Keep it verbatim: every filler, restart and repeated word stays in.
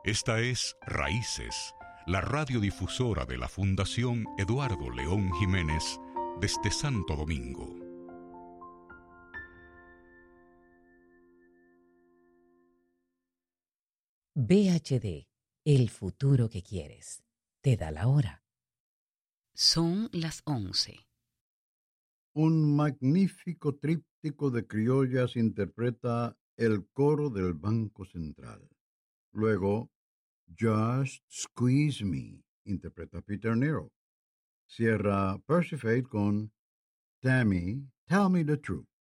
Esta es Raíces, la radiodifusora de la Fundación Eduardo León Jiménez desde Santo Domingo. V H D, el futuro que quieres. Te da la hora. Son las once. Un magnífico tríptico de criollas interpreta el coro del Banco Central. Luego, Just Squeeze Me interpreta Peter Nero. Cierra Percy Fate con Tammy, Tell Me the Truth.